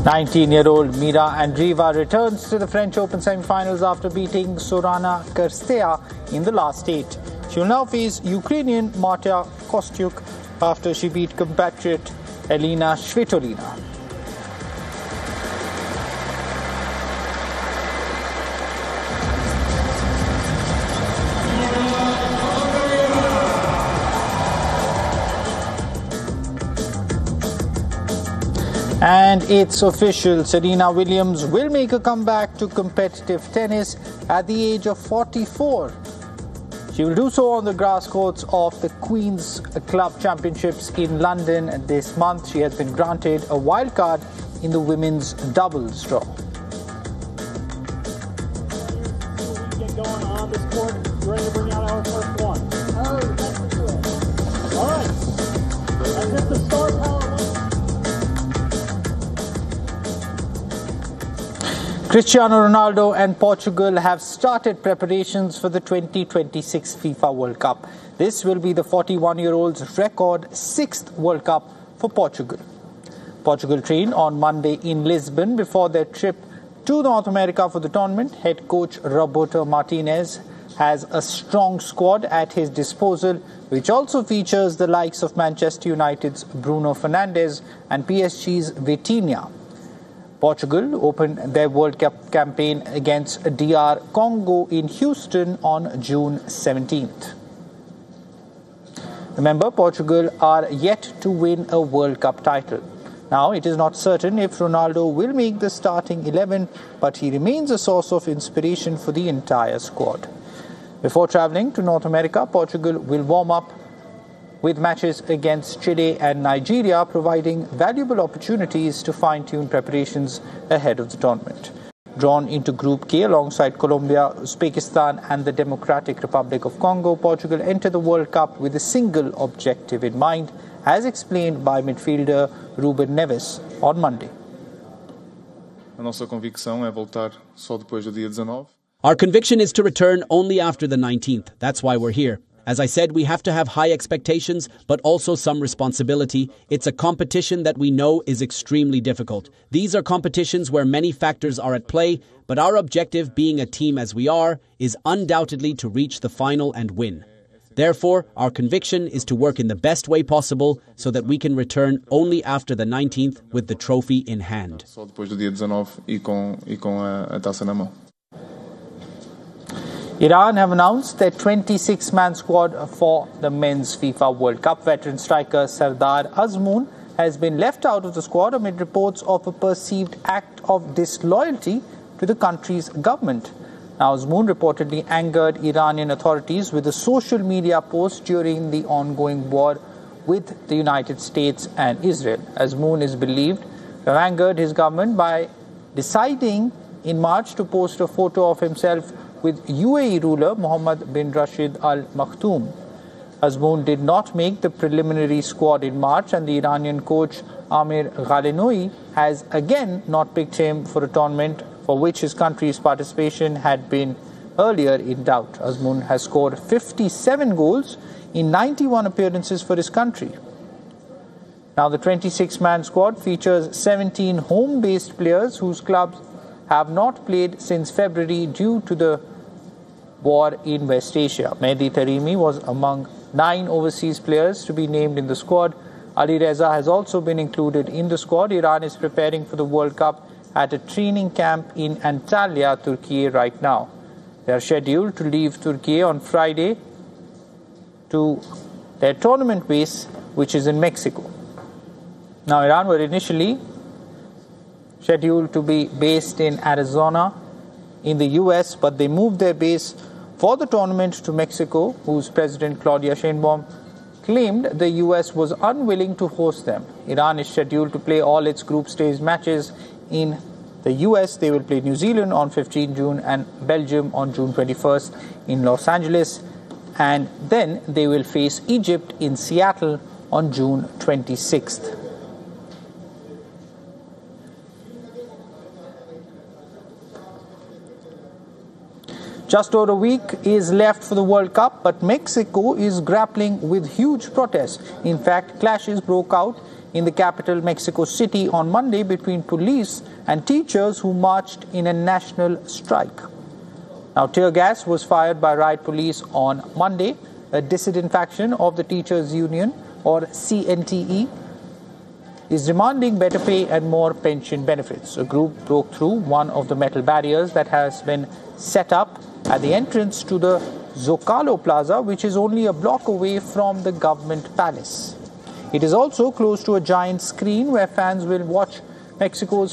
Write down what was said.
19-year-old Mira Andreeva returns to the French Open semi-finals after beating Sorana Cirstea in the last 8. She will now face Ukrainian Marta Kostyuk after she beat compatriot Elina Svitolina. And it's official, Serena Williams will make a comeback to competitive tennis at the age of 44. She will do so on the grass courts of the Queen's Club Championships in London this month. She has been granted a wild card in the women's doubles draw. Get going on this court. Ready to bring out our first one. Oh, that's for sure. All right. As if the star power. Cristiano Ronaldo and Portugal have started preparations for the 2026 FIFA World Cup. This will be the 41-year-old's record 6th World Cup for Portugal. Portugal trained on Monday in Lisbon before their trip to North America for the tournament. Head coach Roberto Martinez has a strong squad at his disposal, which also features the likes of Manchester United's Bruno Fernandes and PSG's Vitinha. Portugal opened their World Cup campaign against DR Congo in Houston on June 17th. Remember, Portugal are yet to win a World Cup title. Now, it is not certain if Ronaldo will make the starting 11, but he remains a source of inspiration for the entire squad. Before travelling to North America, Portugal will warm up with matches against Chile and Nigeria, providing valuable opportunities to fine-tune preparations ahead of the tournament. Drawn into Group K alongside Colombia, Uzbekistan and the Democratic Republic of Congo, Portugal enter the World Cup with a single objective in mind, as explained by midfielder Ruben Neves on Monday. A nossa convicção é voltar só depois do dia 19. Our conviction is to return only after the 19th. That's why we're here. As I said, we have to have high expectations, but also some responsibility. It's a competition that we know is extremely difficult. These are competitions where many factors are at play, but our objective, being a team as we are, is undoubtedly to reach the final and win. Therefore, our conviction is to work in the best way possible so that we can return only after the 19th with the trophy in hand. Só depois do dia 19 e com a taça na mão. Iran have announced their 26-man squad for the men's FIFA World Cup. Veteran striker Sardar Azmoun has been left out of the squad amid reports of a perceived act of disloyalty to the country's government. Now, Azmoun reportedly angered Iranian authorities with a social media post during the ongoing war with the United States and Israel. Azmoun is believed to have angered his government by deciding in March to post a photo of himself with UAE ruler Mohammed bin Rashid Al Maktoum. Azmoun did not make the preliminary squad in March, and the Iranian coach Amir Ghalenoui has again not picked him for a tournament for which his country's participation had been earlier in doubt. Azmoun has scored 57 goals in 91 appearances for his country. Now, the 26-man squad features 17 home-based players whose clubs have not played since February due to the war in West Asia. Mehdi Taremi was among 9 overseas players to be named in the squad. Ali Reza has also been included in the squad. Iran is preparing for the World Cup at a training camp in Antalya, Turkey right now. They are scheduled to leave Turkey on Friday to their tournament base, which is in Mexico. Now, Iran were initially scheduled to be based in Arizona in the US, but they moved their base for the tournament to Mexico, whose President Claudia Sheinbaum claimed the US was unwilling to host them. Iran is scheduled to play all its group stage matches in the US. They will play New Zealand on 15 June and Belgium on June 21st in Los Angeles, and then they will face Egypt in Seattle on June 26th. Just over a week is left for the World Cup, but Mexico is grappling with huge protests. In fact, clashes broke out in the capital Mexico City on Monday between police and teachers who marched in a national strike. Now, tear gas was fired by riot police on Monday. A dissident faction of the Teachers Union, or CNTE, is demanding better pay and more pension benefits. A group broke through one of the metal barriers that has been set up at the entrance to the Zocalo Plaza, which is only a block away from the government palace. It is also close to a giant screen where fans will watch Mexico's